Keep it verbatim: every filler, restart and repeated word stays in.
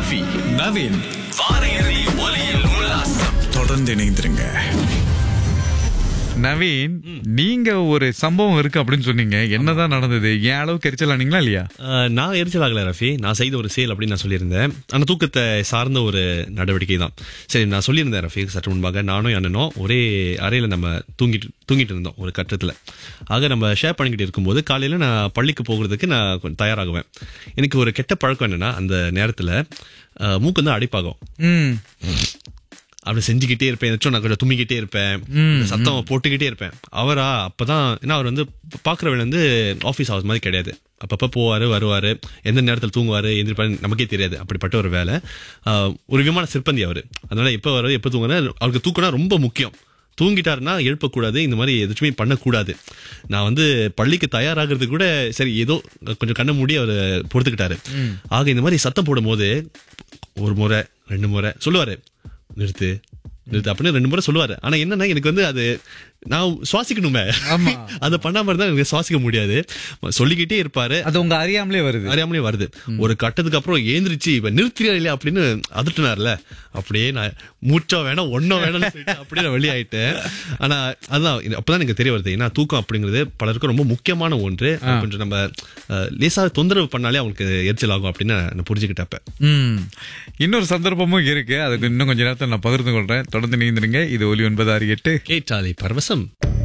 ரஃபி, நவீன். வார இறுதி ஒலியில் உல்லாசம். தொடர்ந்து இணைந்திருங்க. நவீன், நீங்க ஒரு சம்பவம் இருக்கு அப்படின்னு சொன்னீங்க. என்னதான் நடந்தது? என் அளவுக்கு எரிச்சல் ஆனீங்களா இல்லையா? ஆஹ், நான் எரிச்சல் ஆகல ரஃபி. நான் செய்த ஒரு செயல் அப்படின்னு நான் சொல்லியிருந்தேன். அந்த தூக்கத்தை சார்ந்த ஒரு நடவடிக்கை தான். சரி, நான் சொல்லியிருந்தேன் ரஃபி சற்று முன்பாக. நானும் அண்ணனும் ஒரே அறையில நம்ம தூங்கிட்டு தூங்கிட்டு இருந்தோம் ஒரு கட்டத்துல. ஆக நம்ம ஷேர் பண்ணிக்கிட்டு இருக்கும்போது காலையில நான் பள்ளிக்கு போகிறதுக்கு நான் கொஞ்சம் தயாராகுவேன். எனக்கு ஒரு கெட்ட பழக்கம் என்னன்னா, அந்த நேரத்துல ஆஹ், மூக்கு வந்து அடைப்பாகும். ம் அப்படி செஞ்சுக்கிட்டே இருப்பேன். ஏதாச்சும் நான் கொஞ்சம் தும்மிக்கிட்டே இருப்பேன், சத்தம் போட்டுக்கிட்டே இருப்பேன். அவரா அப்பதான், ஏன்னா அவர் வந்து பாக்குறவன் வந்து ஆபீஸ் ஹவர்ஸ் மாதிரி கிடையாது. அப்பப்ப போவாரு வருவாரு, எந்த நேரத்தில் தூங்குவாரு எந்திரிப்பாரு நமக்கே தெரியாது. அப்படிப்பட்ட ஒரு வேலை. ஆஹ், ஒரு விமான சிற்பந்தி அவரு. அதனால எப்ப வர்றது எப்ப தூங்குற, அவருக்கு தூக்கம்னா ரொம்ப முக்கியம். தூங்கிட்டாருன்னா எழுப்பக்கூடாது, இந்த மாதிரி எதுவுமே பண்ணக்கூடாது. நான் வந்து பள்ளிக்கு தயாராகிறது கூட சரி ஏதோ கொஞ்சம் கண்ண மூடி அவர் பொறுத்துக்கிட்டாரு. ஆக இந்த மாதிரி சத்தம் போடும் போது ஒரு முறை ரெண்டு முறை சொல்லுவாரு, நிறுத்து நிறுத்து அப்படின்னு ரெண்டு முறை சொல்லுவாரு. ஆனா என்னன்னா, எனக்கு வந்து அது நான் சுவாசிக்கணுமே, அதை பண்ணாம இருந்தா எனக்கு சுவாசிக்க முடியாது. சொல்லிக்கிட்டே இருப்பாரு, அது உங்க அறியாமலே வருது. அறியாமலே வருது. ஒரு கட்டத்துக்கு அப்புறம் ஏந்திரிச்சு இப்ப நிறுத்தியா இல்லையா அப்படின்னு அதட்டுனார்ல, அப்படியே நான் மூச்சா வேணாம் ஒன்னும் வேணும்னு சொல்லிட்டு அப்படியே நான் வெளியாயிட்டேன். ஆனா அதுதான் அப்பதான் எனக்கு தெரிய வருது, ஏன்னா தூக்கம் அப்படிங்கிறது பலருக்கும் ரொம்ப முக்கியமான ஒன்று. கொஞ்சம் நம்ம அஹ், லேசா தொந்தரவு பண்ணாலே அவங்களுக்கு எரிச்சல் ஆகும் அப்படின்னு நான் புரிஞ்சுக்கிட்டப்ப. ம் இன்னொரு சந்தர்ப்பமும் இருக்கு, அதுக்கு இன்னும் கொஞ்ச நேரத்தில் நான் பகிர்ந்து கொள்றேன். தொடர்ந்து நீந்திருங்க. இது ஒலி ஒன்பது ஆறு எட்டு கேட்டாலே பரவசம்.